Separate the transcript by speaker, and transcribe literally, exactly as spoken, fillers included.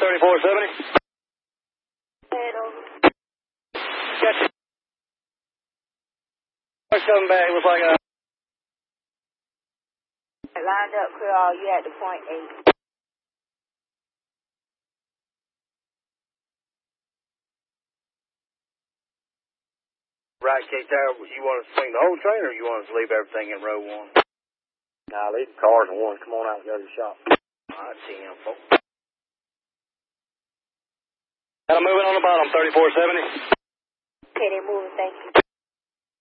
Speaker 1: thirty-four seventy.
Speaker 2: Head over.
Speaker 1: Gotcha. Coming back, it was like a...
Speaker 2: Lined up, clear all, you at the point eight.
Speaker 3: Right, K Tower, you want us to swing the whole train or you want us to leave everything in row one?
Speaker 4: Nah, leave the cars in one. Come on out and go to the shop.
Speaker 3: Alright, ten four.
Speaker 1: And I'm moving on the bottom, thirty-four seventy.
Speaker 2: Okay, they're moving, thank you.